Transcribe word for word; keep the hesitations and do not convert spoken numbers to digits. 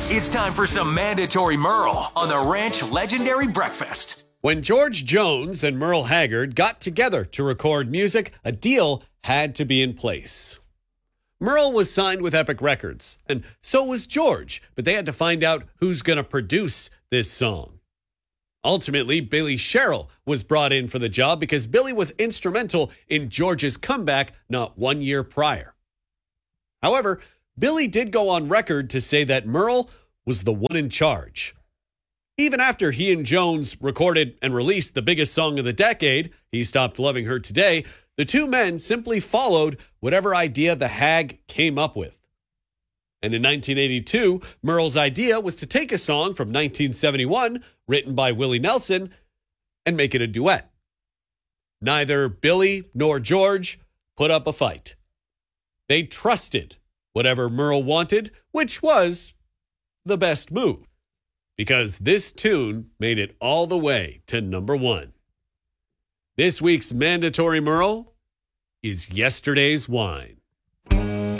It's time for some mandatory Merle on the Ranch Legendary Breakfast. When George Jones and Merle Haggard got together to record music, a deal had to be in place. Merle was signed with Epic Records, and so was George, but they had to find out who's going to produce this song. Ultimately, Billy Sherrill was brought in for the job because Billy was instrumental in George's comeback not one year prior. However, Billy did go on record to say that Merle was the one in charge. Even after he and Jones recorded and released the biggest song of the decade, He Stopped Loving Her Today, the two men simply followed whatever idea the Hag came up with. And in nineteen eighty-two, Merle's idea was to take a song from nineteen seventy-one, written by Willie Nelson, and make it a duet. Neither Billy nor George put up a fight. They trusted whatever Merle wanted, which was the best move, because this tune made it all the way to number one. This week's mandatory Merle is Yesterday's Wine.